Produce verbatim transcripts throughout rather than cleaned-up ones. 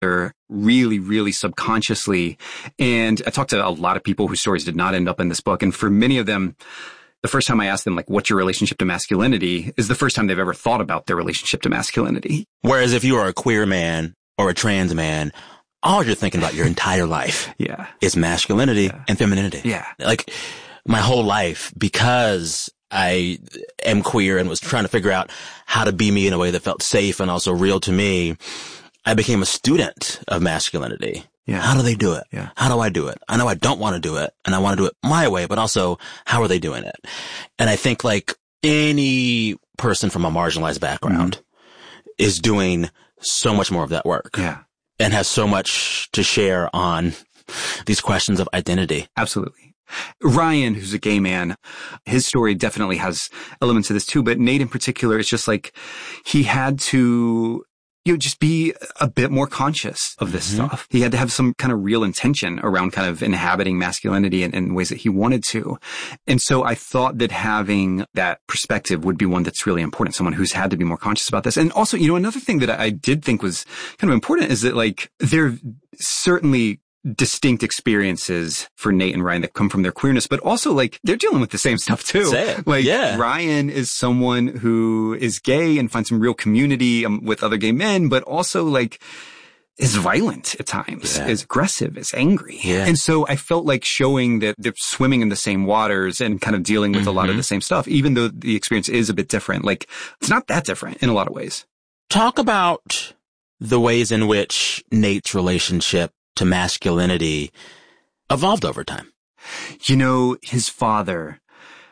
They're really, really subconsciously. And I talked to a lot of people whose stories did not end up in this book. And for many of them, the first time I asked them, like, what's your relationship to masculinity is the first time they've ever thought about their relationship to masculinity. Whereas if you are a queer man or a trans man, all you're thinking about your entire life yeah. is masculinity yeah. and femininity. Yeah. Like my whole life, because I am queer and was trying to figure out how to be me in a way that felt safe and also real to me, I became a student of masculinity. Yeah. How do they do it? Yeah. How do I do it? I know I don't want to do it and I want to do it my way, but also how are they doing it? And I think like any person from a marginalized background mm-hmm. is doing so much more of that work. Yeah. And has so much to share on these questions of identity. Absolutely. Ryan, who's a gay man, his story definitely has elements of this too, but Nate in particular, it's just like he had to, you know, just be a bit more conscious of this mm-hmm. stuff. He had to have some kind of real intention around kind of inhabiting masculinity in, in ways that he wanted to. And so I thought that having that perspective would be one that's really important, someone who's had to be more conscious about this. And also, you know, another thing that I did think was kind of important is that, like, there certainly distinct experiences for Nate and Ryan that come from their queerness, but also like they're dealing with the same stuff too. Say it. Like yeah. Ryan is someone who is gay and finds some real community um, with other gay men, but also like is violent at times, yeah. is aggressive, is angry. Yeah. And so I felt like showing that they're swimming in the same waters and kind of dealing with mm-hmm. a lot of the same stuff, even though the experience is a bit different. Like it's not that different in a lot of ways. Talk about the ways in which Nate's relationship to masculinity evolved over time. You know, his father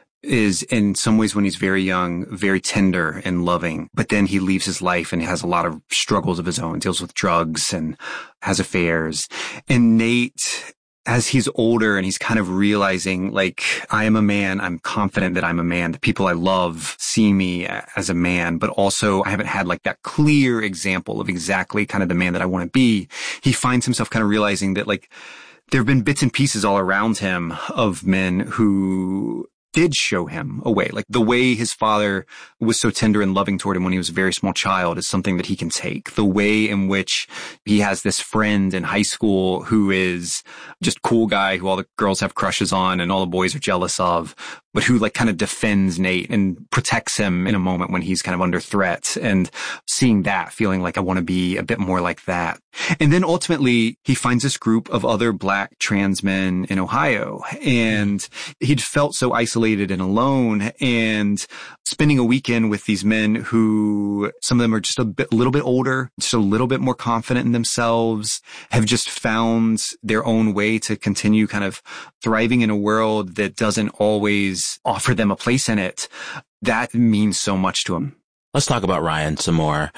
is in some ways when he's very young, very tender and loving, but then he leaves his life and has a lot of struggles of his own, deals with drugs and has affairs. And Nate, as he's older and he's kind of realizing, like, I am a man, I'm confident that I'm a man, the people I love see me as a man, but also I haven't had like that clear example of exactly kind of the man that I want to be. He finds himself kind of realizing that, like, there have been bits and pieces all around him of men who did show him a way. Like the way his father was so tender and loving toward him when he was a very small child is something that he can take. The way in which he has this friend in high school who is just cool guy who all the girls have crushes on and all the boys are jealous of, but who like kind of defends Nate and protects him in a moment when he's kind of under threat, and seeing that, feeling like I want to be a bit more like that. And then ultimately he finds this group of other black trans men in Ohio, and he'd felt so isolated and alone, and spending a weekend with these men who some of them are just a bit, a little bit older, just a little bit more confident in themselves, have just found their own way to continue kind of thriving in a world that doesn't always offer them a place in it. That means so much to him. Let's talk about Ryan some more.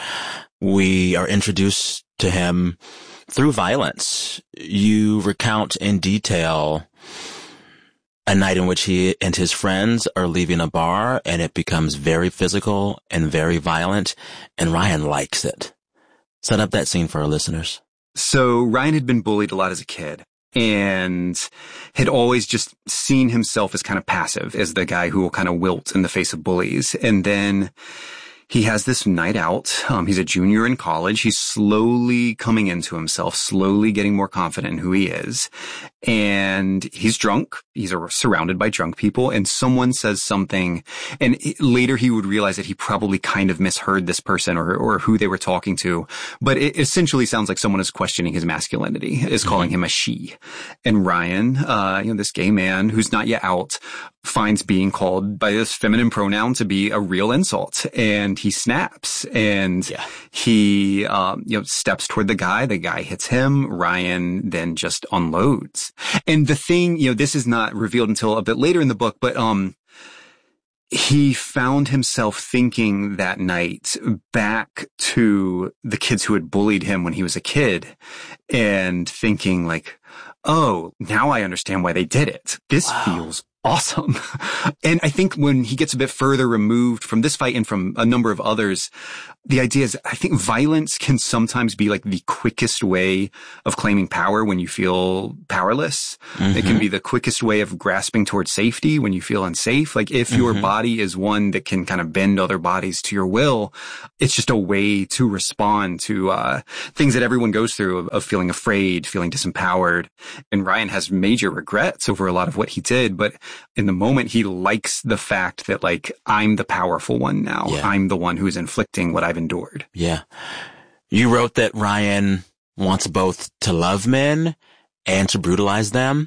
We are introduced to him through violence. You recount in detail a night in which he and his friends are leaving a bar, and it becomes very physical and very violent, and Ryan likes it. Set up that scene for our listeners. So Ryan had been bullied a lot as a kid, and had always just seen himself as kind of passive, as the guy who will kind of wilt in the face of bullies. And then he has this night out. Um, he's a junior in college. He's slowly coming into himself, slowly getting more confident in who he is. And he's drunk. He's surrounded by drunk people. And someone says something. And later he would realize that he probably kind of misheard this person or, or who they were talking to. But it essentially sounds like someone is questioning his masculinity, is calling him a she. And Ryan, uh, you know, this gay man who's not yet out, finds being called by this feminine pronoun to be a real insult. And he snaps, and yeah. he, um, you know, steps toward the guy. The guy hits him. Ryan then just unloads. And the thing, you know, this is not revealed until a bit later in the book, but, um, he found himself thinking that night back to the kids who had bullied him when he was a kid, and thinking like, oh, now I understand why they did it. This wow. feels awesome. And I think when he gets a bit further removed from this fight and from a number of others, the idea is I think violence can sometimes be like the quickest way of claiming power when you feel powerless. Mm-hmm. It can be the quickest way of grasping towards safety when you feel unsafe. Like if mm-hmm. your body is one that can kind of bend other bodies to your will, it's just a way to respond to uh things that everyone goes through of, of feeling afraid, feeling disempowered. And Ryan has major regrets over a lot of what he did, but in the moment, he likes the fact that, like, I'm the powerful one now. Yeah. I'm the one who's inflicting what I've endured. Yeah. You wrote that Ryan wants both to love men and to brutalize them.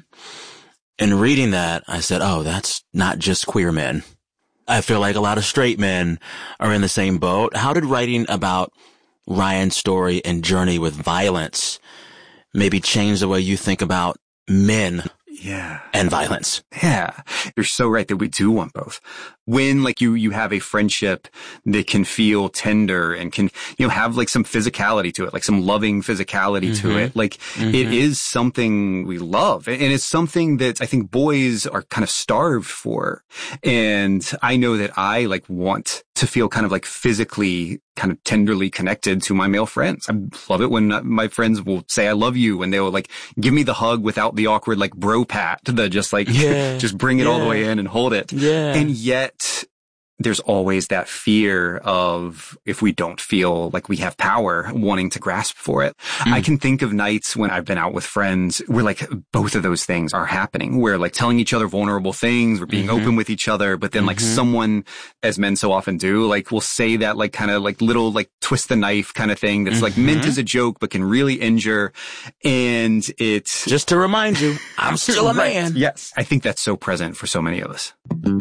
In reading that, I said, oh, that's not just queer men. I feel like a lot of straight men are in the same boat. How did writing about Ryan's story and journey with violence maybe change the way you think about men? Yeah. And violence. Yeah. You're so right that we do want both. When like you, you have a friendship that can feel tender and can, you know, have like some physicality to it, like some loving physicality mm-hmm. to it. Like mm-hmm. it is something we love. And it's something that I think boys are kind of starved for. And I know that I like want to feel kind of like physically kind of tenderly connected to my male friends. I love it when my friends will say, I love you. And they will like give me the hug without the awkward like bro pat, the just like, yeah. just bring it yeah. all the way in and hold it. Yeah. And yet there's always that fear of if we don't feel like we have power, wanting to grasp for it. Mm. I can think of nights when I've been out with friends where like both of those things are happening. We're like telling each other vulnerable things. We're being mm-hmm. open with each other. But then mm-hmm. like someone, as men so often do, like will say that like kind of like little like twist the knife kind of thing that's mm-hmm. like meant as a joke, but can really injure. And it's just to remind you, I'm still a right. man. Yes. I think that's so present for so many of us.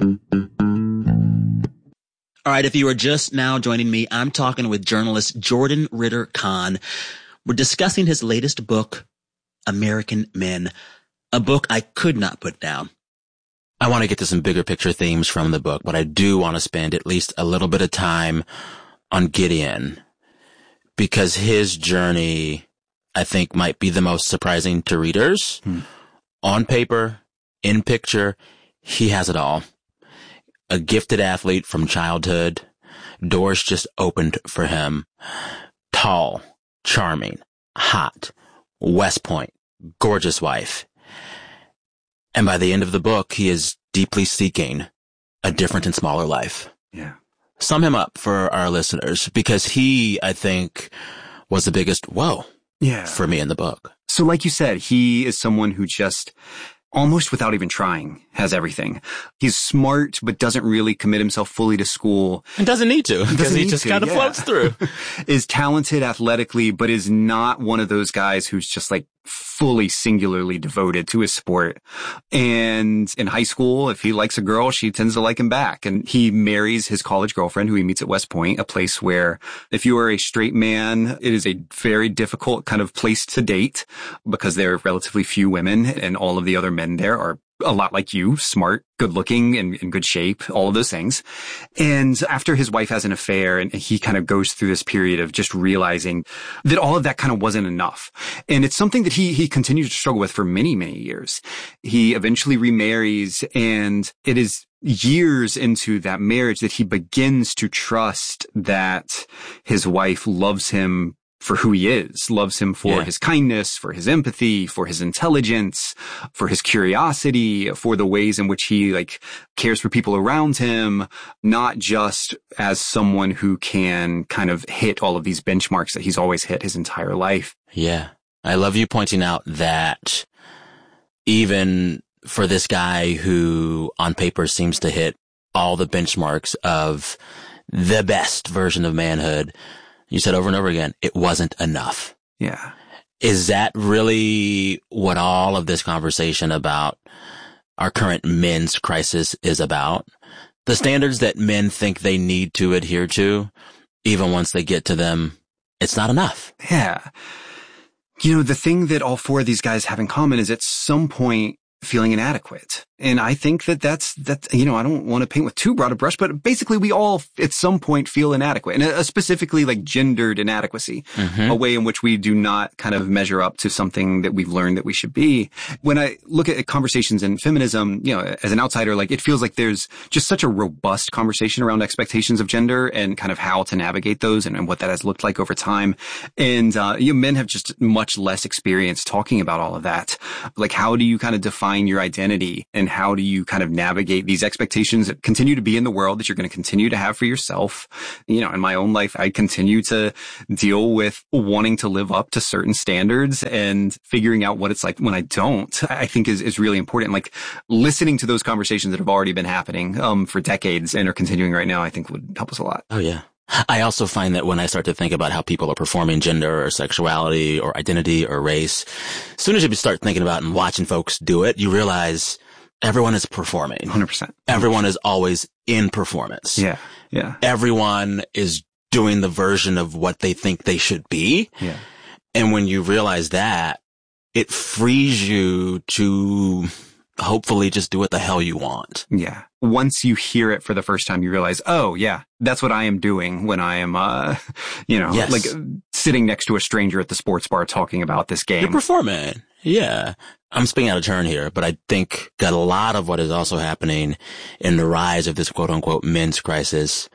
All right, if you are just now joining me, I'm talking with journalist Jordan Ritter Conn. We're discussing his latest book, American Men, a book I could not put down. I want to get to some bigger picture themes from the book, but I do want to spend at least a little bit of time on Gideon, because his journey, I think, might be the most surprising to readers. Hmm. On paper, in picture, he has it all. A gifted athlete from childhood, doors just opened for him. Tall, charming, hot, West Point, gorgeous wife. And by the end of the book, he is deeply seeking a different and smaller life. Yeah. Sum him up for our listeners, because he, I think, was the biggest whoa yeah. for me in the book. So like you said, he is someone who just almost without even trying, has everything. He's smart, but doesn't really commit himself fully to school. And doesn't need to, because he just kind of yeah. floats through. Is talented athletically, but is not one of those guys who's just like fully singularly devoted to his sport. And in high school, if he likes a girl, she tends to like him back. And he marries his college girlfriend, who he meets at West Point, a place where if you are a straight man, it is a very difficult kind of place to date because there are relatively few women and all of the other men there are a lot like you, smart, good looking, and in good shape, all of those things. And after his wife has an affair, and he kind of goes through this period of just realizing that all of that kind of wasn't enough. And it's something that he, he continued to struggle with for many, many years. He eventually remarries, and it is years into that marriage that he begins to trust that his wife loves him for who he is, loves him for yeah. his kindness, for his empathy, for his intelligence, for his curiosity, for the ways in which he like cares for people around him, not just as someone who can kind of hit all of these benchmarks that he's always hit his entire life. Yeah. I love you pointing out that even for this guy who on paper seems to hit all the benchmarks of the best version of manhood, you said over and over again, it wasn't enough. Yeah. Is that really what all of this conversation about our current men's crisis is about? The standards that men think they need to adhere to, even once they get to them, it's not enough. Yeah. You know, the thing that all four of these guys have in common is at some point feeling inadequate. And I think that that's, that, you know, I don't want to paint with too broad a brush, but basically we all at some point feel inadequate, and uh, specifically like gendered inadequacy, mm-hmm. a way in which we do not kind of measure up to something that we've learned that we should be. When I look at conversations in feminism, you know, as an outsider, like it feels like there's just such a robust conversation around expectations of gender and kind of how to navigate those and, and what that has looked like over time. And, uh, you know, men have just much less experience talking about all of that. Like, how do you kind of define your identity, and how do you kind of navigate these expectations that continue to be in the world that you're going to continue to have for yourself? You know, in my own life, I continue to deal with wanting to live up to certain standards, and figuring out what it's like when I don't, I think is, is really important. Like listening to those conversations that have already been happening, um, for decades and are continuing right now, I think would help us a lot. Oh, yeah. I also find that when I start to think about how people are performing gender or sexuality or identity or race, as soon as you start thinking about and watching folks do it, you realize everyone is performing. one hundred percent. Everyone is always in performance. Yeah. Yeah. Everyone is doing the version of what they think they should be. Yeah. And when you realize that, it frees you to hopefully just do what the hell you want. Yeah. Once you hear it for the first time, you realize, oh, yeah, that's what I am doing when I am, uh, you know, yes. like sitting next to a stranger at the sports bar talking about this game. You're performing. Yeah. I'm spinning out of turn here, but I think that a lot of what is also happening in the rise of this quote unquote men's crisis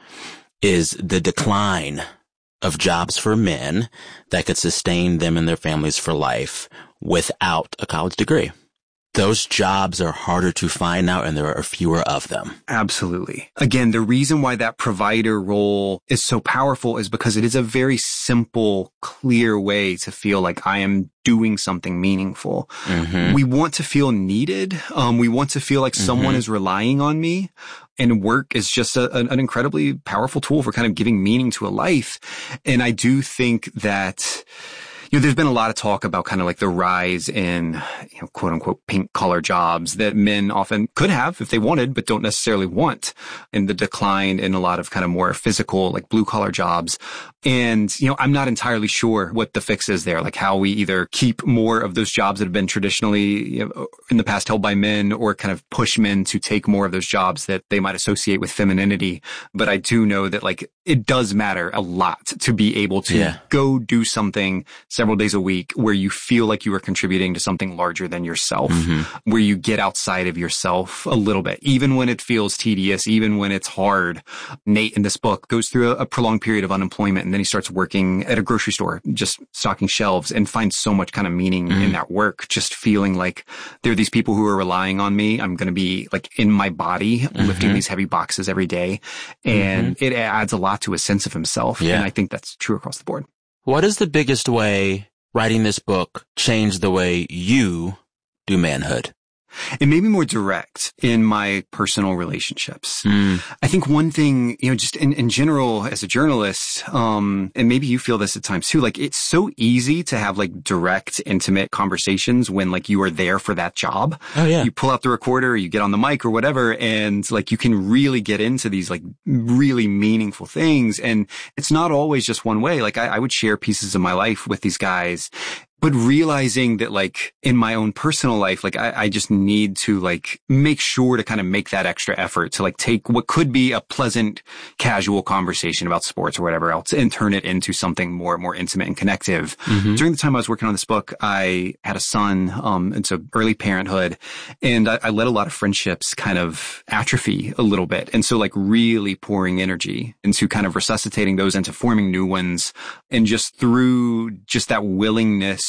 is the decline of jobs for men that could sustain them and their families for life without a college degree. Those jobs are harder to find now, and there are fewer of them. Absolutely. Again, the reason why that provider role is so powerful is because it is a very simple, clear way to feel like I am doing something meaningful. Mm-hmm. We want to feel needed. Um, we want to feel like mm-hmm. someone is relying on me. And work is just a, an incredibly powerful tool for kind of giving meaning to a life. And I do think that, you know, there's been a lot of talk about kind of like the rise in, you know, quote unquote, pink collar jobs that men often could have if they wanted, but don't necessarily want, and the decline in a lot of kind of more physical, like blue collar jobs. And, you know, I'm not entirely sure what the fix is there, like how we either keep more of those jobs that have been traditionally, you know, in the past held by men, or kind of push men to take more of those jobs that they might associate with femininity. But I do know that like it does matter a lot to be able to yeah. go do something several days a week where you feel like you are contributing to something larger than yourself, mm-hmm. where you get outside of yourself a little bit, even when it feels tedious, even when it's hard. Nate in this book goes through a, a prolonged period of unemployment, and then he starts working at a grocery store, just stocking shelves, and finds so much kind of meaning mm-hmm. in that work, just feeling like there are these people who are relying on me. I'm going to be like in my body, mm-hmm. lifting these heavy boxes every day. And mm-hmm. it adds a lot to a sense of himself. Yeah. And I think that's true across the board. What is the biggest way writing this book changed the way you do manhood? It made me more direct in my personal relationships. Mm. I think one thing, you know, just in, in general as a journalist, um, and maybe you feel this at times too, like it's so easy to have like direct, intimate conversations when like you are there for that job. Oh yeah. You pull out the recorder, you get on the mic or whatever, and like you can really get into these like really meaningful things. And it's not always just one way. Like I, I would share pieces of my life with these guys, but realizing that like in my own personal life, like I, I just need to like make sure to kind of make that extra effort to like take what could be a pleasant, casual conversation about sports or whatever else and turn it into something more, more intimate and connective. Mm-hmm. During the time I was working on this book, I had a son, um, and so early parenthood, and I, I let a lot of friendships kind of atrophy a little bit. And so like really pouring energy into kind of resuscitating those, into forming new ones, and just through just that willingness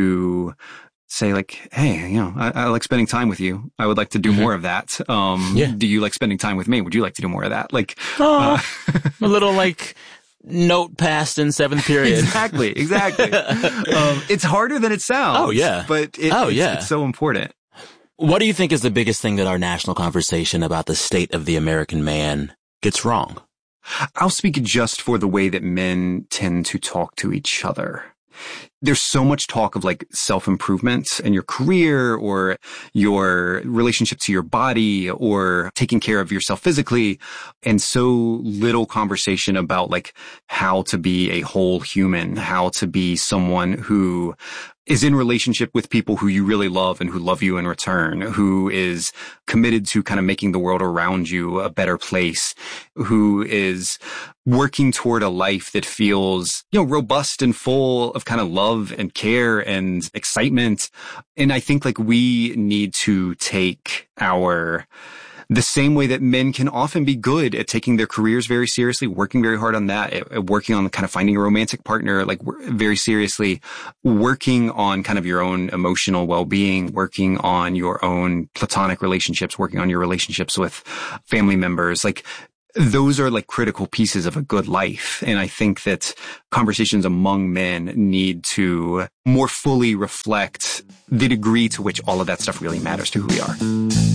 to say like, hey, you know, I, I like spending time with you. I would like to do mm-hmm. more of that. Um, yeah. Do you like spending time with me? Would you like to do more of that? Like, oh, uh, a little like note passed in seventh period. Exactly. Exactly. um, it's harder than it sounds. Oh yeah. But it, oh, it's, yeah. it's so important. What do you think is the biggest thing that our national conversation about the state of the American man gets wrong? I'll speak just for the way that men tend to talk to each other. There's so much talk of like self-improvement in your career or your relationship to your body or taking care of yourself physically, and so little conversation about like how to be a whole human, how to be someone who is in relationship with people who you really love and who love you in return, who is committed to kind of making the world around you a better place, who is working toward a life that feels, you know, robust and full of kind of love and care and excitement. And I think like we need to take our the same way that men can often be good at taking their careers very seriously, working very hard on that, at, at working on kind of finding a romantic partner, like very seriously, working on kind of your own emotional well-being, working on your own platonic relationships, working on your relationships with family members. Like those are like critical pieces of a good life. And I think that conversations among men need to more fully reflect the degree to which all of that stuff really matters to who we are.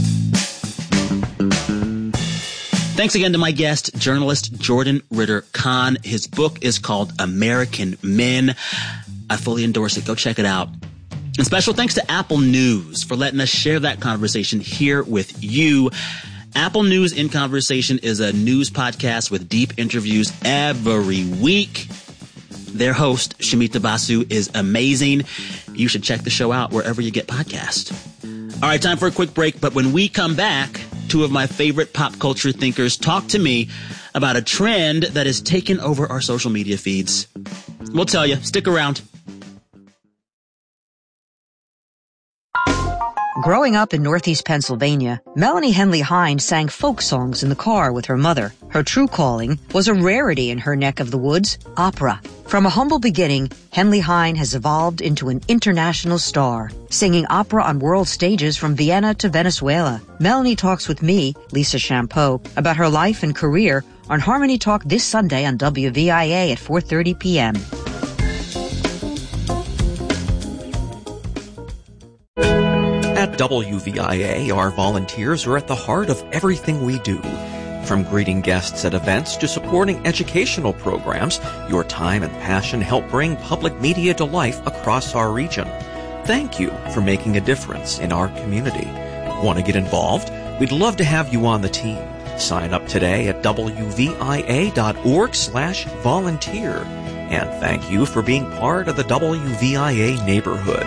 Thanks again to my guest, journalist Jordan Ritter Kahn. His book is called American Men. I fully endorse it. Go check it out. And special thanks to Apple News for letting us share that conversation here with you. Apple News in Conversation is a news podcast with deep interviews every week. Their host, Shamita Basu, is amazing. You should check the show out wherever you get podcasts. All right, time for a quick break. But when we come back, two of my favorite pop culture thinkers talk to me about a trend that has taken over our social media feeds. We'll tell you. Stick around. Growing up in Northeast Pennsylvania, Melanie Henley Hine sang folk songs in the car with her mother. Her true calling was a rarity in her neck of the woods, opera. From a humble beginning, Henley Hine has evolved into an international star, singing opera on world stages from Vienna to Venezuela. Melanie talks with me, Lisa Champeau, about her life and career on Harmony Talk this Sunday on W V I A at four thirty p.m. At W V I A, our volunteers are at the heart of everything we do. From greeting guests at events to supporting educational programs, your time and passion help bring public media to life across our region. Thank you for making a difference in our community. Want to get involved? We'd love to have you on the team. Sign up today at W V I A dot org slash volunteer. And thank you for being part of the W V I A neighborhood.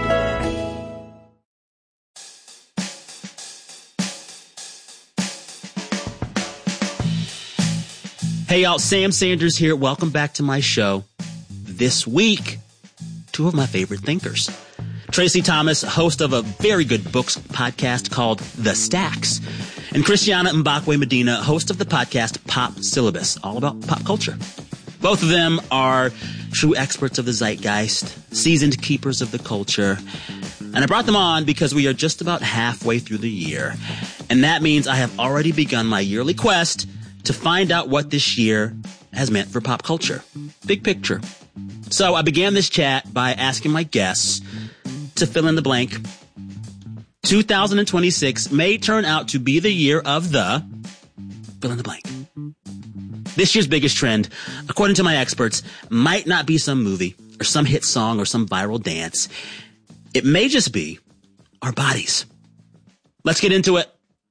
Hey y'all, Sam Sanders here. Welcome back to my show. This week, two of my favorite thinkers. Tracy Thomas, host of a very good books podcast called The Stacks. And Christiana Mbakwe Medina, host of the podcast Pop Syllabus, all about pop culture. Both of them are true experts of the zeitgeist, seasoned keepers of the culture. And I brought them on because we are just about halfway through the year. And that means I have already begun my yearly quest to find out what this year has meant for pop culture. Big picture. So I began this chat by asking my guests to fill in the blank. two thousand twenty-six may turn out to be the year of the fill in the blank. This year's biggest trend, according to my experts, might not be some movie or some hit song or some viral dance. It may just be our bodies. Let's get into it.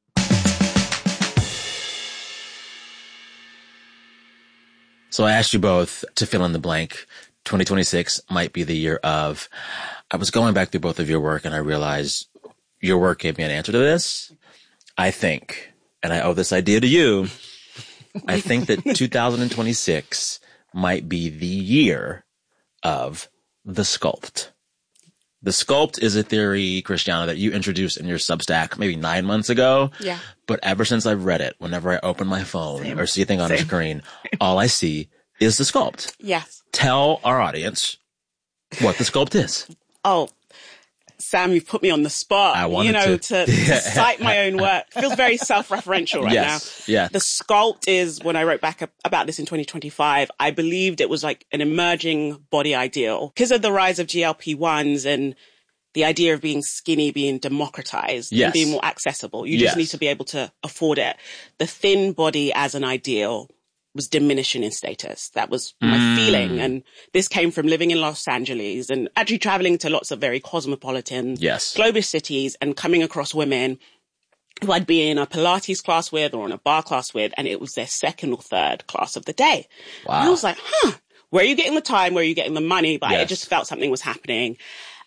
So I asked you both to fill in the blank. twenty twenty-six might be the year of. I was going back through both of your work and I realized your work gave me an answer to this. I think, and I owe this idea to you, I think that two thousand twenty-six might be the year of the sculpt. The sculpt is a theory, Christiana, that you introduced in your Substack maybe nine months ago. Yeah. But ever since I've read it, whenever I open my phone Same. or see a thing on Same. the screen, all I see is the sculpt. Yes. Tell our audience what the sculpt is. Oh, Sam, you've put me on the spot. I wanted you know, to. to, to cite my own work. It feels very self-referential right Yes. now. Yeah. The sculpt is, when I wrote back up about this in twenty twenty-five, I believed it was like an emerging body ideal. Because of the rise of G L P ones and the idea of being skinny being democratized Yes. and being more accessible. You Yes. just need to be able to afford it. The thin body as an ideal was diminishing in status. That was my Mm. feeling. And this came from living in Los Angeles and actually traveling to lots of very cosmopolitan, Yes. global cities and coming across women who I'd be in a Pilates class with or in a bar class with, and it was their second or third class of the day. Wow. And I was like, huh, where are you getting the time? Where are you getting the money? But Yes. I just felt something was happening.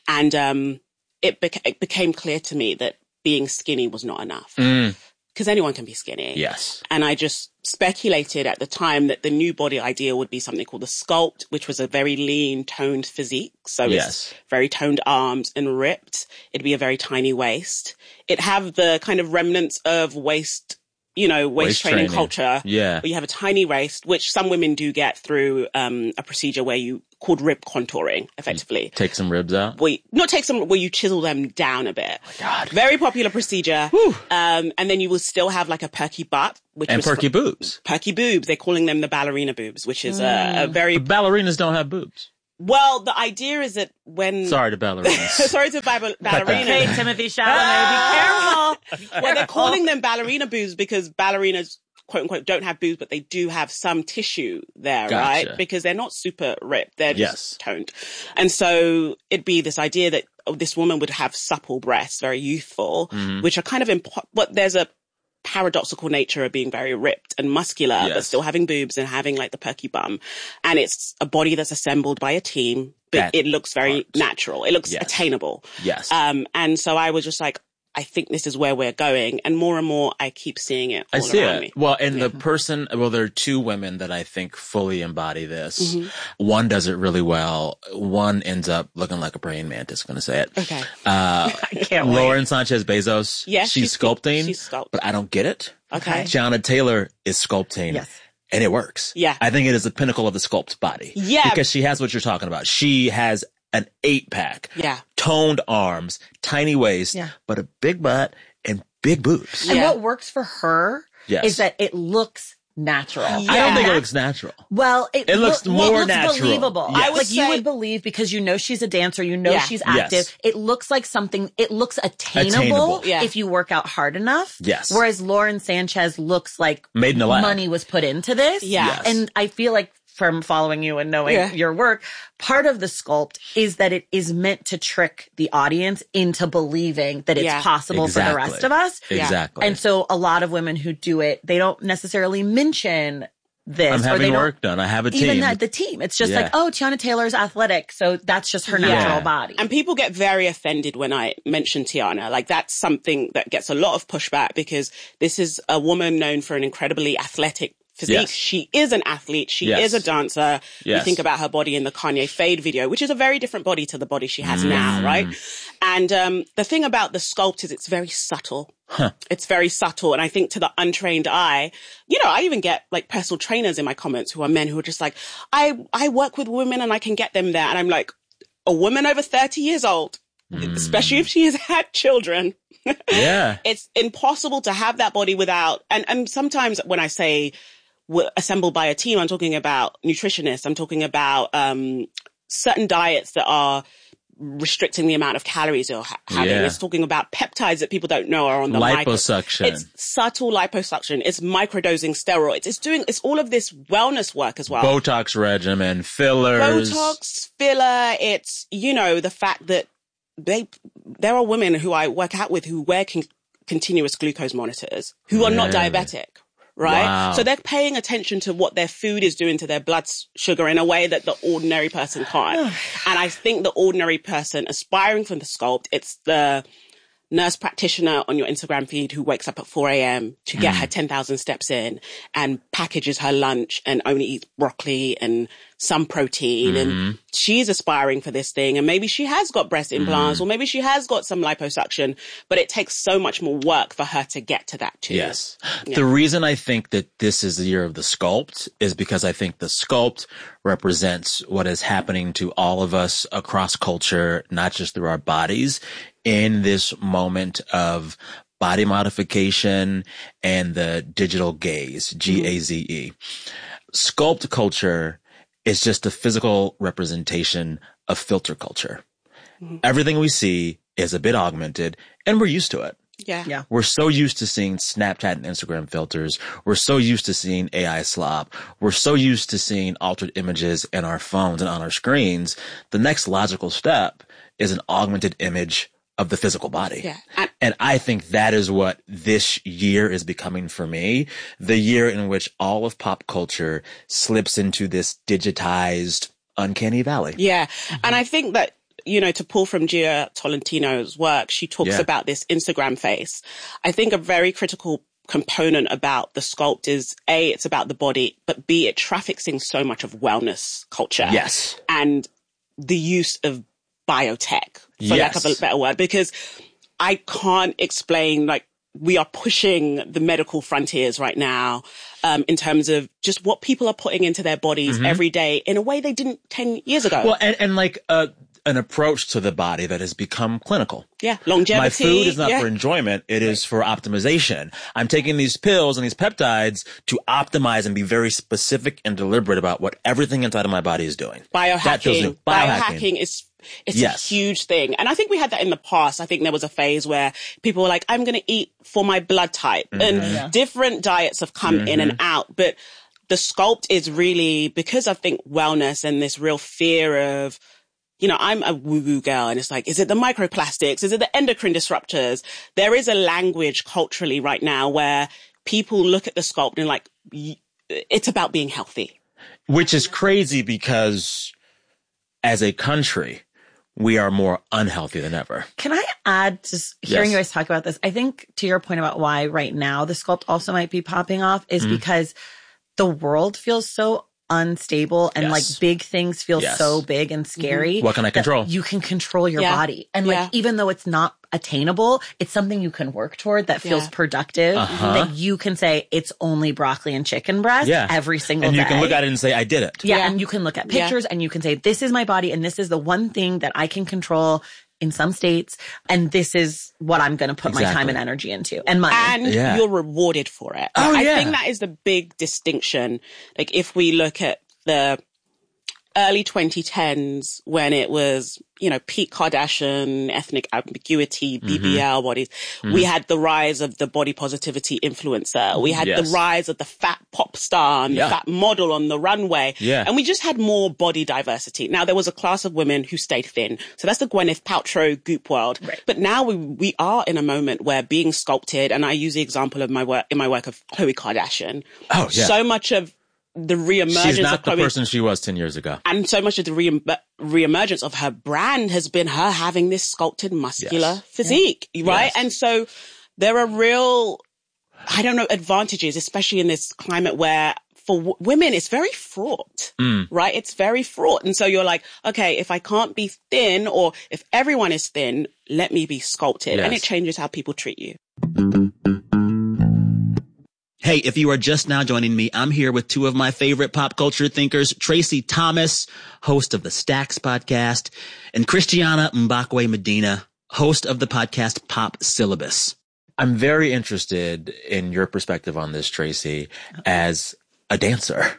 And um, it, beca- it became clear to me that being skinny was not enough. Mm. Because anyone can be skinny. Yes. And I just speculated at the time that the new body ideal would be something called the sculpt, which was a very lean, toned physique. So Yes. it's very toned arms and ripped. It'd be a very tiny waist. It'd have the kind of remnants of waist, you know, waist, Waist training, training. culture. Yeah. Where you have a tiny waist, which some women do get through um, a procedure where you called rib contouring, effectively. Take some ribs out. Where you, not take some, where you chisel them down a bit. Oh my God. Very popular procedure. Um, and then you will still have like a perky butt, which And was perky boobs. perky boobs. They're calling them the ballerina boobs, which is a, a very, But ballerinas don't have boobs. well, the idea is that when, Sorry to ballerinas. sorry to ball- that. ballerinas. Hey, Timothy Chalamet, be careful. Well, they're calling them ballerina boobs because ballerinas, quote unquote, don't have boobs, but they do have some tissue there, Gotcha. right? Because they're not super ripped. They're just Yes. toned. And so it'd be this idea that oh, this woman would have supple breasts, very youthful, Mm-hmm. which are kind of, impo- but there's a paradoxical nature of being very ripped and muscular, but Yes. still having boobs and having like the perky bum. And it's a body that's assembled by a team, but That it looks very part. natural. It looks Yes. attainable. Yes. Um, and so I was just like, I think this is where we're going. And more and more, I keep seeing it all I see around it. me. Well, and the person, well, there are two women that I think fully embody this. Mm-hmm. One does it really well. One ends up looking like a praying mantis, going to say it. Okay. Uh, I can't wait. Lauren Sanchez Bezos. Yes, she's, she's- sculpting. she's sculpt. But I don't get it. Okay. Tiana Taylor is sculpting. Yes. And it works. Yeah. I think it is the pinnacle of the sculpt body. Yeah. Because she has what you're talking about. She has an eight pack. Yeah. Toned arms, tiny waist, Yeah. but a big butt and big boobs. And Yeah. what works for her Yes. is that it looks natural. I don't Yeah. think it looks natural. Well, it, It looks loo- more it looks natural. believable. Yes. I would like you say- would believe because you know she's a dancer, you know Yeah. she's Yes. active. It looks like something. It looks attainable, Attainable. Yeah. if you work out hard enough. Yes. Whereas Lauren Sanchez looks like Made in a lab. money was put into this. Yeah. Yes. And I feel like from following you and knowing Yeah. your work, part of the sculpt is that it is meant to trick the audience into believing that it's Yeah. possible for the Exactly. rest of us. Exactly. And so a lot of women who do it, they don't necessarily mention this. I'm or they having don't, work done. I have a team. even that the team. It's just Yeah. like, oh, Tiana Taylor's athletic, so that's just her Yeah. natural body. And people get very offended when I mention Tiana. Like that's something that gets a lot of pushback because this is a woman known for an incredibly athletic physique. Yes. She is an athlete. She Yes. is a dancer. You Yes. think about her body in the Kanye Fade video, which is a very different body to the body she has Mm. now, right? And um, the thing about the sculpt is it's very subtle. It's very subtle. And I think to the untrained eye, you know, I even get like personal trainers in my comments who are men who are just like, I, I work with women and I can get them there. And I'm like, a woman over thirty years old, especially if she has had children, yeah. it's impossible to have that body without, and, and sometimes when I say we're assembled by a team, I'm talking about nutritionists. I'm talking about, um, certain diets that are restricting the amount of calories you're ha- having. Yeah. It's talking about peptides that people don't know are on the micro- Liposuction. It's subtle liposuction. It's microdosing steroids. It's doing, it's all of this wellness work as well. Botox regimen, fillers. Botox, filler. It's, you know, the fact that they, there are women who I work out with who wear con- continuous glucose monitors who are not Really? diabetic. Right? Wow. So they're paying attention to what their food is doing to their blood s- sugar in a way that the ordinary person can't. And I think the ordinary person aspiring for the sculpt, it's the nurse practitioner on your Instagram feed who wakes up at four a.m. to get her ten thousand steps in and packages her lunch and only eats broccoli and some protein. And she's aspiring for this thing. And maybe she has got breast implants or maybe she has got some liposuction, but it takes so much more work for her to get to that too. Yes. The reason I think that this is the year of the sculpt is because I think the sculpt represents what is happening to all of us across culture, not just through our bodies, in this moment of body modification and the digital gaze, G A Z E. Sculpt culture is just a physical representation of filter culture. Everything we see is a bit augmented and we're used to it. Yeah. Yeah. We're so used to seeing Snapchat and Instagram filters. We're so used to seeing A I slop. We're so used to seeing altered images in our phones and on our screens. The next logical step is an augmented image of the physical body. Yeah. And- And I think that is what this year is becoming for me. The year in which all of pop culture slips into this digitized uncanny valley. Yeah. And I think that you know, to pull from Gia Tolentino's work, she talks Yeah. about this Instagram face. I think a very critical component about the sculpt is A, it's about the body, but B, it traffics in so much of wellness culture. Yes. And the use of biotech, for Yes. lack of a better word, because I can't explain, like, we are pushing the medical frontiers right now um, in terms of just what people are putting into their bodies Mm-hmm. every day in a way they didn't ten years ago. Well, and, and like uh, an approach to the body that has become clinical. yeah, longevity. My food is not yeah. for enjoyment. It is for optimization. I'm taking these pills and these peptides to optimize and be very specific and deliberate about what everything inside of my body is doing. That feels Biohacking. new. Biohacking is it's Yes. a huge thing. And I think we had that in the past. I think there was a phase where people were like, I'm going to eat for my blood type. Mm-hmm. And different diets have come in and out. But the sculpt is really, because I think wellness and this real fear of, you know, I'm a woo-woo girl, and it's like, is it the microplastics? Is it the endocrine disruptors? There is a language culturally right now where people look at the sculpt and like, y- it's about being healthy. Which is crazy because as a country, we are more unhealthy than ever. Can I add, just hearing Yes. you guys talk about this, I think to your point about why right now the sculpt also might be popping off is Mm-hmm. because the world feels so unstable and Yes. like big things feel Yes. so big and scary. What can I that control? You can control your Yeah. body. And like, Yeah. even though it's not attainable, it's something you can work toward that feels Yeah. productive, Uh-huh. that you can say it's only broccoli and chicken breast Yeah. every single And day. you can look at it and say, I did it. Yeah, Yeah. and you can look at Yeah. pictures and you can say, this is my body and this is the one thing that I can control in some states. And this is what I'm going to put my time Exactly. and energy into and money. And Yeah. you're rewarded for it. Oh, I yeah. think that is the big distinction. Like if we look at the early twenty tens when it was, you know, Pete Kardashian, ethnic ambiguity, B B L Mm-hmm. bodies, we had the rise of the body positivity influencer. We had Yes. the rise of the fat pop star and Yeah. the fat model on the runway. Yeah. And we just had more body diversity. Now there was a class of women who stayed thin. So that's the Gwyneth Paltrow goop world. Right. But now we, we are in a moment where being sculpted, and I use the example of my work in my work of Khloe Kardashian. Oh, yeah. So much of the reemergence She's not of the Khloe, person she was ten years ago. and so much of the re- reemergence of her brand has been her having this sculpted muscular Yes. physique, right? Yes. And so there are real, I don't know, advantages, especially in this climate where for w- women, it's very fraught, Mm. right? It's very fraught. And so you're like, okay, if I can't be thin or if everyone is thin, let me be sculpted. And Yes. it changes how people treat you. Hey, if you are just now joining me, I'm here with two of my favorite pop culture thinkers, Tracy Thomas, host of the Stacks podcast, and Christiana Mbakwe Medina, host of the podcast Pop Syllabus. I'm very interested in your perspective on this, Tracy, as a dancer.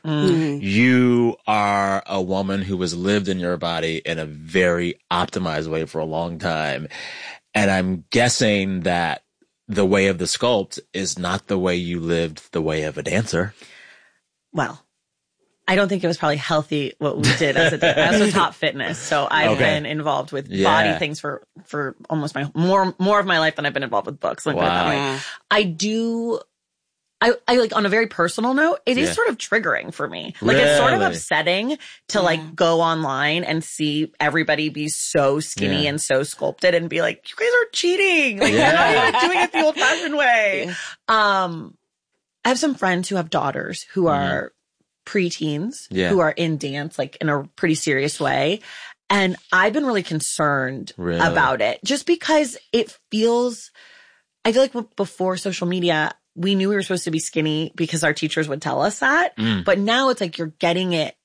You are a woman who has lived in your body in a very optimized way for a long time. And I'm guessing that the way of the sculpt is not the way you lived the way of a dancer. Well, I don't think it was probably healthy what we did as a, as a Top Fitness. So I've Okay. been involved with Yeah. body things for, for almost my, more, more of my life than I've been involved with books. Let me put it that Wow. way. Yeah. I do, I, I like on a very personal note, it is Yeah. sort of triggering for me. Like it's sort of Really? upsetting to like go online and see everybody be so skinny Yeah. and so sculpted and be like, you guys are cheating. Like Yeah. you're not even doing it the old fashioned way. Um, I have some friends who have daughters who are preteens Yeah. who are in dance, like in a pretty serious way. And I've been really concerned Really? about it just because it feels, I feel like w- before social media, we knew we were supposed to be skinny because our teachers would tell us that. Mm. But now it's like you're getting it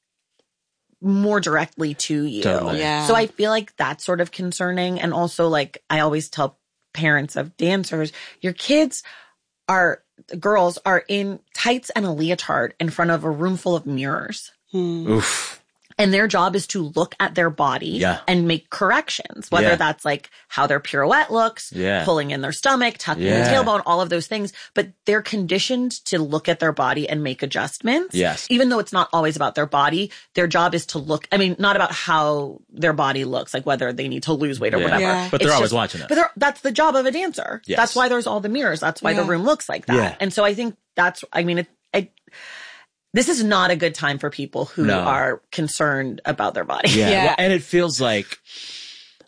more directly to you. Totally. Yeah. So I feel like that's sort of concerning. And also, like, I always tell parents of dancers, your kids are, girls are in tights and a leotard in front of a room full of mirrors. Oof. And their job is to look at their body Yeah. and make corrections, whether Yeah. that's like how their pirouette looks, Yeah. pulling in their stomach, tucking Yeah. the tailbone, all of those things. But they're conditioned to look at their body and make adjustments. Yes. Even though it's not always about their body, their job is to look, I mean, not about how their body looks, like whether they need to lose weight or Yeah. whatever. Yeah. But they're It's always just- watching it. But they're- that's the job of a dancer. Yes. That's why there's all the mirrors. That's why the Yeah. room looks like that. Yeah. And so I think that's, I mean, it, I, this is not a good time for people who No. are concerned about their body. Yeah. Yeah. Well, and it feels like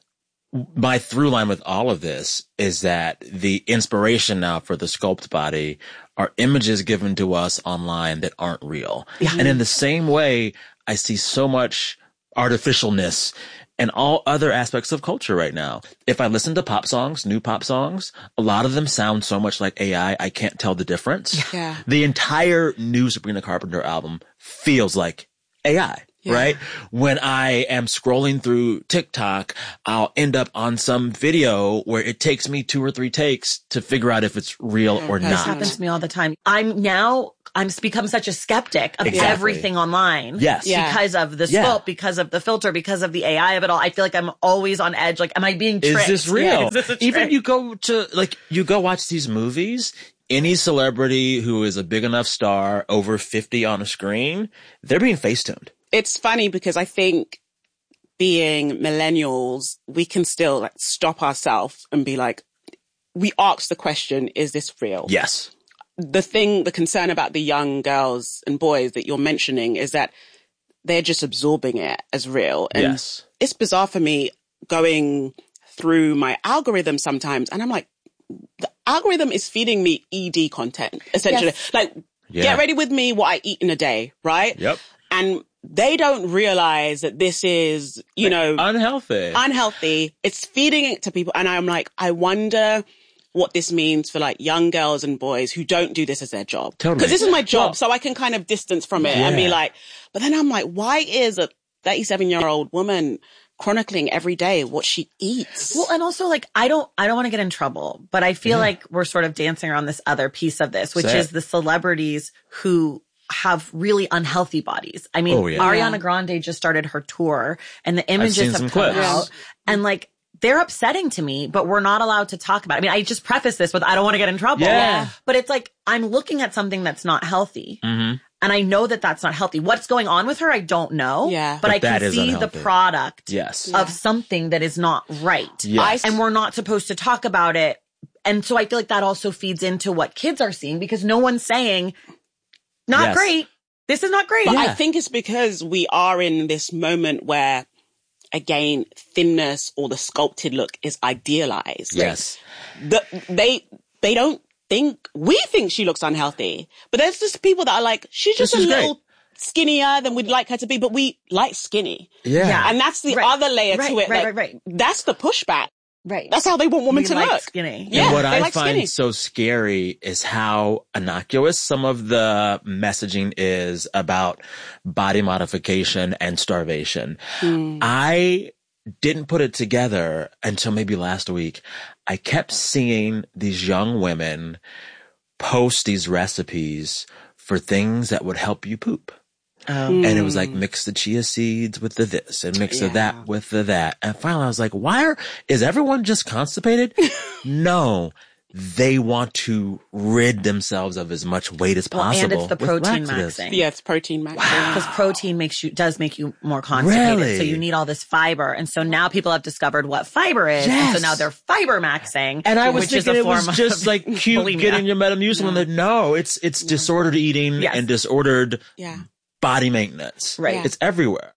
my through line with all of this is that the inspiration now for the Sculpt body are images given to us online that aren't real. Yeah. And in the same way, I see so much artificialness in all other aspects of culture right now. If I listen to pop songs, new pop songs, a lot of them sound so much like A I, I can't tell the difference. Yeah. The entire new Sabrina Carpenter album feels like A I. Yeah. Right? When I am scrolling through TikTok, I'll end up on some video where it takes me two or three takes to figure out if it's real or This not. happens to me all the time. I'm now, I'm become such a skeptic of Exactly. everything online. Yes. Yeah. Because of the Yeah. sculpt, because of the filter, because of the A I of it all. I feel like I'm always on edge. Like, am I being tricked? Is this real? Yeah, is this a Even trick? you go to, like, you go watch these movies, any celebrity who is a big enough star over fifty on a screen, they're being face-tuned. It's funny because I think being millennials, we can still like stop ourselves and be like, we ask the question, is this real? Yes. The thing, the concern about the young girls and boys that you're mentioning is that they're just absorbing it as real. And Yes. it's bizarre for me going through my algorithm sometimes and I'm like, the algorithm is feeding me E D content, essentially. Yes. Like, Yeah. get ready with me what I eat in a day, right? Yep. And they don't realize that this is, you know, Unhealthy. unhealthy. It's feeding it to people. And I'm like, I wonder what this means for like young girls and boys who don't do this as their job. Totally. Because this is my job. Well- so I can kind of distance from it and be Yeah. like, but then I'm like, why is a thirty-seven year old woman chronicling every day what she eats? Well, and also like, I don't, I don't want to get in trouble, but I feel like we're sort of dancing around this other piece of this, which Say is it. the celebrities who have really unhealthy bodies. I mean, Oh, yeah. Ariana Yeah. Grande just started her tour and the images seen have some come clips. out and like, they're upsetting to me, but we're not allowed to talk about it. I mean, I just preface this with, I don't want to get in trouble. Yeah. But it's like, I'm looking at something that's not healthy. Mm-hmm. And I know that that's not healthy. What's going on with her, I don't know. Yeah. But, But I that can is see unhealthy. the product Yes. of something that is not right. Yes. And we're not supposed to talk about it. And so I feel like that also feeds into what kids are seeing because no one's saying, not Yes. great. This is not great. But Yeah. I think it's because we are in this moment where, again, thinness or the sculpted look is idealized. Yes. The, they, they don't think, we think she looks unhealthy, but there's just people that are like, she's just This a is little great. skinnier than we'd like her to be, but we like skinny. Yeah. Yeah. And that's the Right. other layer Right, to it. right, like, right, right. That's the pushback. Right. That's how they want women We to like look. skinny. Yeah, and what they I like find skinny. so scary is how innocuous some of the messaging is about body modification and starvation. Hmm. I didn't put it together until maybe last week. I kept seeing these young women post these recipes for things that would help you poop. Um, And it was like, mix the chia seeds with the this and mix the Yeah. that with the that. And finally I was like, why are, is everyone just constipated? No, they want to rid themselves of as much weight as well, possible. and it's the with protein laxatives. maxing. Yeah, it's protein maxing. Because protein makes you, does make you more constipated. Really? So you need all this fiber. And so now people have discovered what fiber is. And Yes. so now they're fiber maxing. And I was which is thinking a it was form just of like cute bulimia. getting your Metamucil. And that no, it's, it's disordered eating Yes. and disordered Yeah. body maintenance. Right. Yeah. It's everywhere.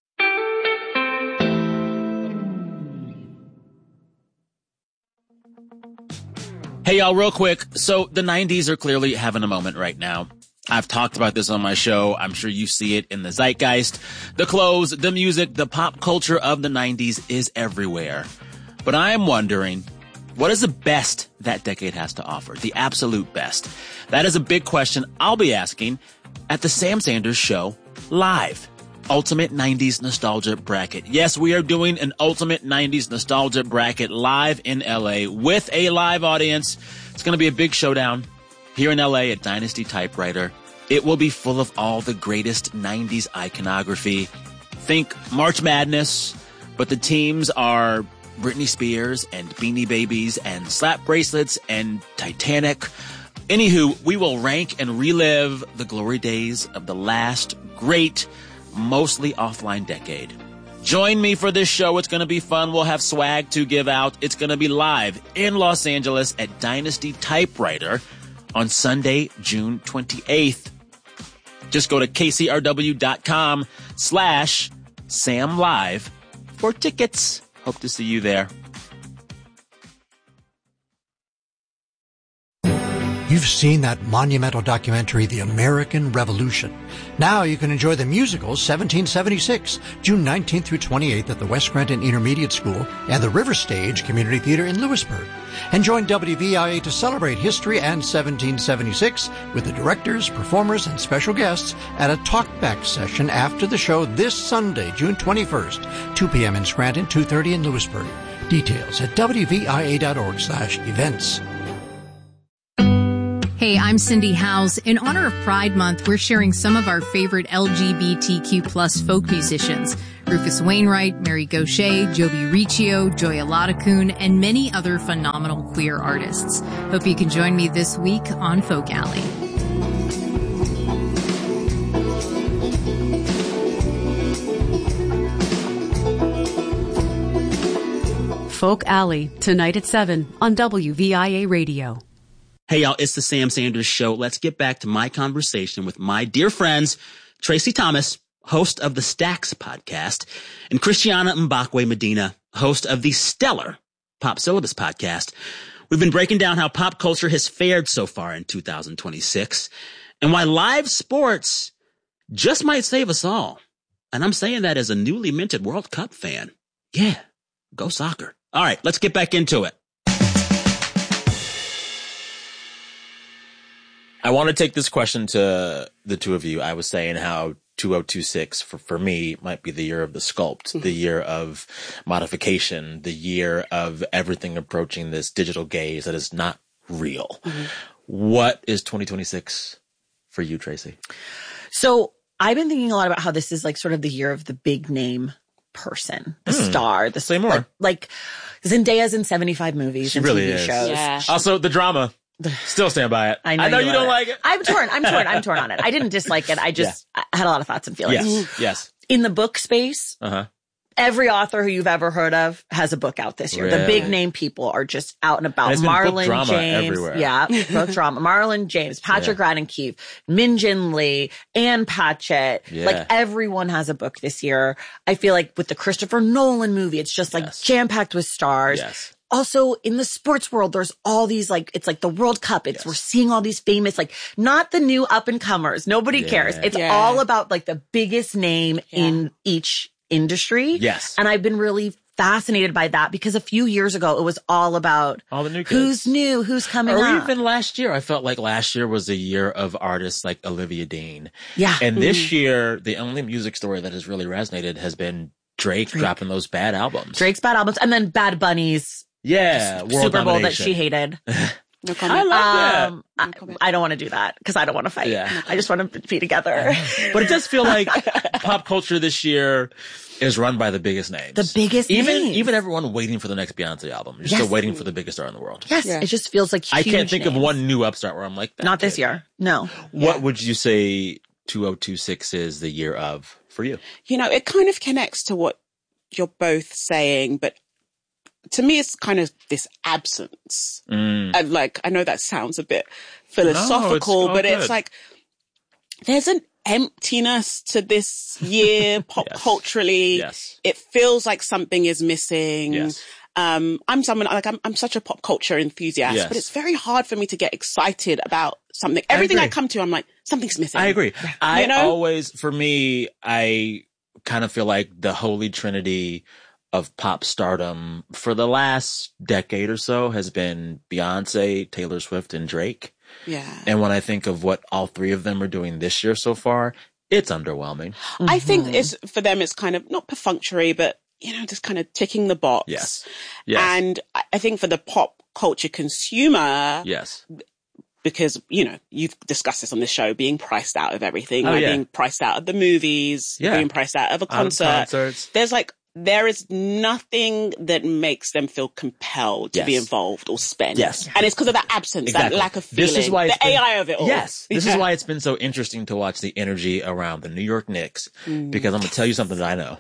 Hey, y'all, real quick. So the nineties are clearly having a moment right now. I've talked about this on my show. I'm sure you see it in the zeitgeist. The clothes, the music, the pop culture of the nineties is everywhere. But I am wondering, what is the best that decade has to offer? The absolute best? That is a big question I'll be asking at the Sam Sanders Show live. Ultimate nineties Nostalgia Bracket. Yes, we are doing an Ultimate nineties Nostalgia Bracket live in L A with a live audience. It's going to be a big showdown here in L A at Dynasty Typewriter. It will be full of all the greatest nineties iconography. Think March Madness, but the teams are Britney Spears and Beanie Babies and Slap Bracelets and Titanic. Anywho, we will rank and relive the glory days of the last great, mostly offline decade. Join me for this show. It's going to be fun. We'll have swag to give out. It's going to be live in Los Angeles at Dynasty Typewriter on Sunday, June twenty-eighth. Just go to kcrw.com slash Sam Live for tickets. Hope to see you there. You've seen that monumental documentary, The American Revolution. Now you can enjoy the musical seventeen seventy-six, June nineteenth through twenty-eighth at the West Scranton Intermediate School and the River Stage Community Theater in Lewisburg. And join W V I A to celebrate history and seventeen seventy-six with the directors, performers, and special guests at a talkback session after the show this Sunday, June twenty-first, two p.m. in Scranton, two thirty in Lewisburg. Details at W V I A dot org slash events. Hey, I'm Cindy Howes. In honor of Pride Month, we're sharing some of our favorite L G B T Q plus folk musicians. Rufus Wainwright, Mary Gauthier, Joby Riccio, Joya Ladakun, and many other phenomenal queer artists. Hope you can join me this week on Folk Alley. Folk Alley, tonight at seven on W V I A Radio. Hey, y'all, it's the Sam Sanders Show. Let's get back to my conversation with my dear friends, Tracy Thomas, host of the Stacks podcast, and Christiana Mbakwe Medina, host of the stellar Pop Syllabus podcast. We've been breaking down how pop culture has fared so far in two thousand twenty-six and why live sports just might save us all. And I'm saying that as a newly minted World Cup fan. Yeah, go soccer. All right, let's get back into it. I want to take this question to the two of you. I was saying how two thousand twenty-six for, for me might be the year of the sculpt, mm-hmm. the year of modification, the year of everything approaching this digital gaze that is not real. Mm-hmm. What is twenty twenty-six for you, Tracy? So I've been thinking a lot about how this is like sort of the year of the big name person, the mm. star, the Say more. Like, like Zendaya's in seventy-five movies she and really T V is. shows. Yeah. Also, the drama. Still stand by it. I know, I know you, you don't it. like it. I'm torn. I'm torn. I'm torn on it. I didn't dislike it. I just yeah. I had a lot of thoughts and feelings. Yes. Yes. In the book space, uh-huh. every author who you've ever heard of has a book out this year. Really? The big name people are just out and about. And it's Marlon been book drama James. everywhere. Yeah. Book drama. Marlon James, Patrick yeah. Radden Keefe, Min Jin Lee, Ann Patchett. Yeah. Like everyone has a book this year. I feel like with the Christopher Nolan movie, it's just like yes. jam packed with stars. Yes. Also, in the sports world, there's all these, like, it's like the World Cup. It's, yes. we're seeing all these famous, like, not the new up and comers. Nobody yeah. cares. It's yeah. all about, like, the biggest name yeah. in each industry. Yes. And I've been really fascinated by that because a few years ago, it was all about all the new kids. Who's new, who's coming or up. Even last year, I felt like last year was a year of artists like Olivia Dean. Yeah. And this mm-hmm. year, the only music story that has really resonated has been Drake, Drake. dropping those bad albums. Drake's bad albums. And then Bad Bunny's Yeah, World Super Bowl domination. that she hated. No comment. I love um, that. No I, I don't want to do that because I don't want to fight. Yeah. I just want to be together. But it does feel like pop culture this year is run by the biggest names. The biggest even, names. Even everyone waiting for the next Beyonce album. You're yes. still waiting for the biggest star in the world. Yes. Yeah. It just feels like huge I can't think names. of one new upstart where I'm like, that not this kid. year. No. What yeah. would you say two thousand twenty-six is the year of for you? You know, it kind of connects to what you're both saying, but to me, it's kind of this absence. Mm. And like, I know that sounds a bit philosophical, no, it's but good. it's like, there's an emptiness to this year pop yes. culturally. Yes. It feels like something is missing. Yes. Um, I'm someone, like, I'm, I'm such a pop culture enthusiast, yes. but it's very hard for me to get excited about something. Everything I, I come to, I'm like, something's missing. I agree. I you know? always, for me, I kind of feel like the holy trinity of pop stardom for the last decade or so has been Beyonce, Taylor Swift, and Drake. Yeah. And when I think of what all three of them are doing this year so far, it's underwhelming. Mm-hmm. I think it's for them, it's kind of not perfunctory, but you know, just kind of ticking the box. Yes. Yes. And I think for the pop culture consumer, yes, because, you know, you've discussed this on this show, being priced out of everything, oh, like yeah. being priced out of the movies, yeah. being priced out of a concert. Out of concerts. There's like, there is nothing that makes them feel compelled to yes. be involved or spend. Yes. And it's because of that absence, exactly. that lack of feeling, this is why the been, A I of it all. Yes. This yeah. is why it's been so interesting to watch the energy around the New York Knicks, mm. because I'm going to tell you something that I know.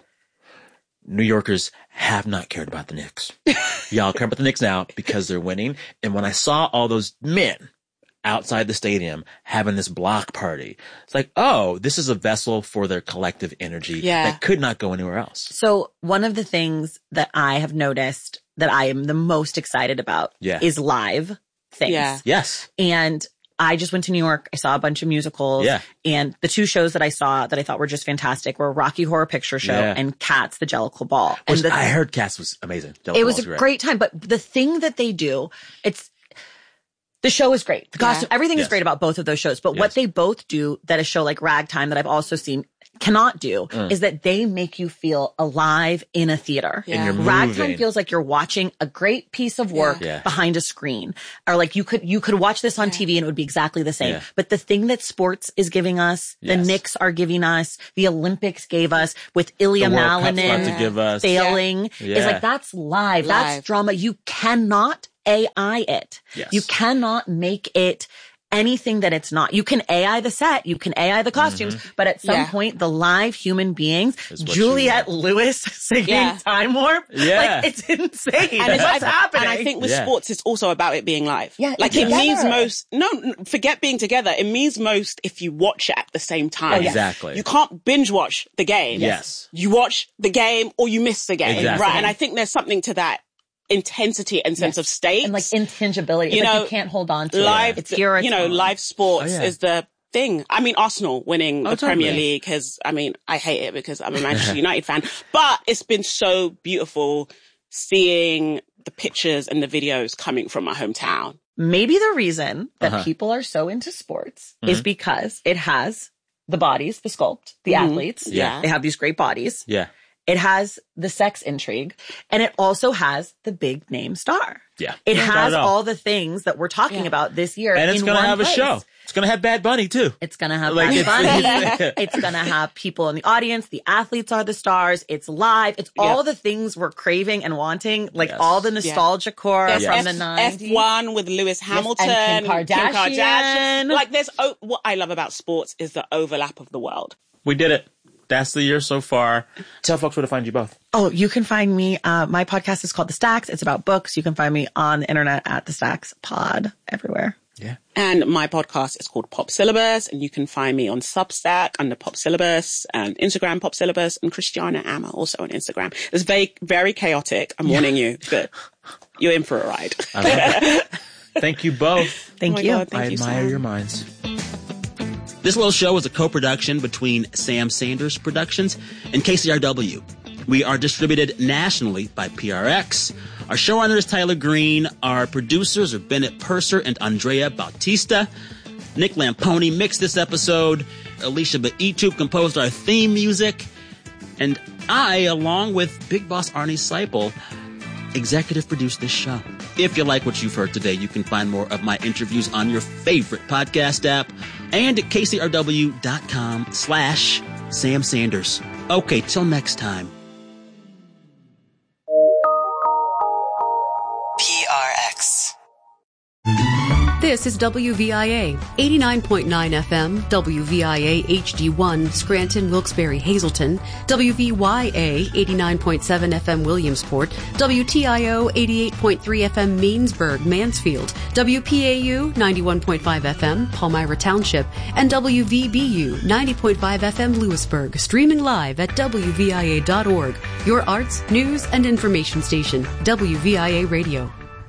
New Yorkers have not cared about the Knicks. Y'all care about the Knicks now because they're winning. And when I saw all those men outside the stadium having this block party, it's like, oh, this is a vessel for their collective energy yeah. that could not go anywhere else. So one of the things that I have noticed that I am the most excited about yeah. is live things. Yeah. Yes. And I just went to New York. I saw a bunch of musicals. Yeah. And the two shows that I saw that I thought were just fantastic were Rocky Horror Picture Show Yeah. and Cats, the Jellicle Ball. Which and the, I heard Cats was amazing. Jellicle it was Ball's a great. great time. But the thing that they do, it's, the show is great. The costume, Yeah. everything Yes. is great about both of those shows. But Yes. what they both do that a show like Ragtime that I've also seen cannot do Mm. is that they make you feel alive in a theater. Yeah. And you're Ragtime moving. feels like you're watching a great piece of work Yeah. behind a screen. Or like you could, you could watch this on T V and it would be exactly the same. Yeah. But the thing that sports is giving us, the Yes. Knicks are giving us, the Olympics gave us with Ilya The World Cup's about Malinin to give us. failing Yeah. is like, that's live. That's Live. drama. You cannot A I it. Yes. You cannot make it anything that it's not. You can A I the set, you can A I the costumes, but at some Yeah. point, the live human beings, Is what Juliette Lewis singing Yeah. Time Warp, Yeah. like it's insane. And, it's, What's I, happening? and I think with Yeah. sports, it's also about it being live. Yeah, like together. it means most. No, n- forget being together. It means most if you watch it at the same time. Oh, yeah. Exactly. You can't binge watch the game. Yes. You watch the game or you miss the game. Exactly. Right. And I think there's something to that intensity and sense of stakes. and like intangibility. It's You like know, you can't hold on to live, it. It's here. It's you know, gone. live sports Oh, yeah. is the thing. I mean, Arsenal winning Oh, the totally. Premier League has, I mean, I hate it because I'm a Manchester United fan, but it's been so beautiful seeing the pictures and the videos coming from my hometown. Maybe the reason that Uh-huh. people are so into sports is because it has the bodies, the sculpt, the athletes. Yeah. They have these great bodies. Yeah. It has the sex intrigue, and it also has the big name star. Yeah. It Yeah. Got has it all. all the things that we're talking Yeah. about this year. And it's in going to one have a place. show. It's going to have Bad Bunny too. It's going to have Like, Bad it's- Bunny. It's going to have people in the audience. The athletes are the stars. It's live. It's all Yeah. the things we're craving and wanting, like Yes. all the nostalgia core There's from F, the nineties. F one with Lewis Hamilton, and Kim Kardashian. Like there's, oh, what I love about sports is the overlap of the world. We did it. That's the year so far. Tell folks where to find you both. Oh, you can find me. Uh, my podcast is called The Stacks. It's about books. You can find me on the internet at The Stacks Pod everywhere. Yeah. And my podcast is called Pop Syllabus, and you can find me on Substack under Pop Syllabus and Instagram Pop Syllabus, and Christiana Amma also on Instagram. It's very, very chaotic. I'm warning you, but you're in for a ride. I love it. Thank you both. Thank Oh my you. God, thank I you, admire Sam. your minds. This little show is a co-production between Sam Sanders Productions and K C R W. We are distributed nationally by P R X. Our showrunner is Tyler Green. Our producers are Bennett Purser and Andrea Bautista. Nick Lamponi mixed this episode. Alicia Baitu composed our theme music. And I, along with Big Boss Arnie Seipel, executive produced this show. If you like what you've heard today, you can find more of my interviews on your favorite podcast app and at kcrw.com slash Sam Sanders. Okay, till next time. P R X. This is W V I A, eighty-nine point nine F M, W V I A H D one, Scranton, Wilkes-Barre, Hazleton, W V Y A, eighty-nine point seven F M, Williamsport, W T I O, eighty-eight point three F M, Mainsburg, Mansfield, W P A U, ninety-one point five F M, Palmyra Township, and W V B U, ninety point five F M, Lewisburg, streaming live at W V I A dot org, your arts, news, and information station, W V I A Radio.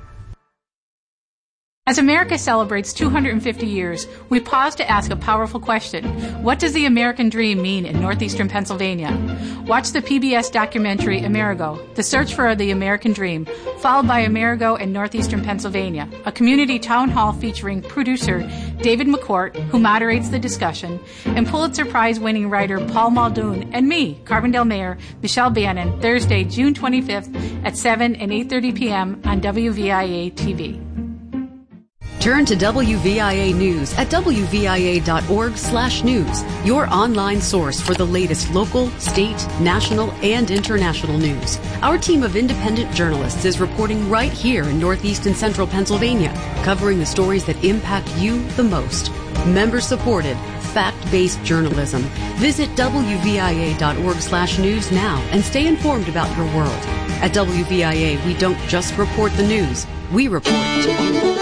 As America celebrates two hundred fifty years, we pause to ask a powerful question. What does the American dream mean in northeastern Pennsylvania? Watch the P B S documentary Amerigo, The Search for the American Dream, followed by Amerigo in northeastern Pennsylvania, a community town hall featuring producer David McCourt, who moderates the discussion, and Pulitzer Prize-winning writer Paul Muldoon, and me, Carbondale Mayor Michelle Bannon, Thursday, June twenty-fifth at seven and eight thirty p.m. on W V I A T V. Turn to W V I A News at W V I A dot org slash news, your online source for the latest local, state, national, and international news. Our team of independent journalists is reporting right here in Northeast and Central Pennsylvania, covering the stories that impact you the most. Member-supported, fact-based journalism. Visit W V I A dot org slash news now and stay informed about your world. At W V I A, we don't just report the news, we report to you.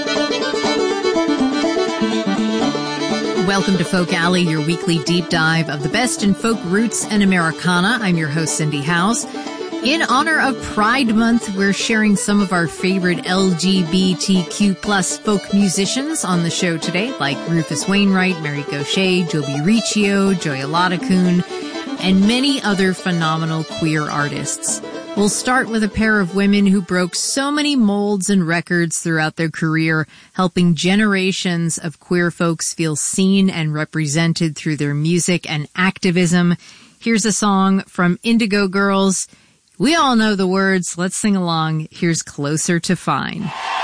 Welcome to Folk Alley, your weekly deep dive of the best in folk roots and Americana. I'm your host, Cindy House. In honor of Pride Month, we're sharing some of our favorite L G B T Q plus folk musicians on the show today, like Rufus Wainwright, Mary Gauthier, Joby Riccio, Joya Ladakun, and many other phenomenal queer artists. We'll start with a pair of women who broke so many molds and records throughout their career, helping generations of queer folks feel seen and represented through their music and activism. Here's a song from Indigo Girls. We all know the words. Let's sing along. Here's Closer to Fine.